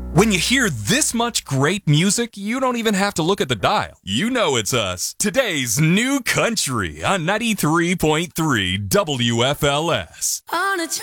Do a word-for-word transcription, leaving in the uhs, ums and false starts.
When you hear this much great music, you don't even have to look at the dial. You know it's us. Today's New Country on ninety-three point three W F L S. On a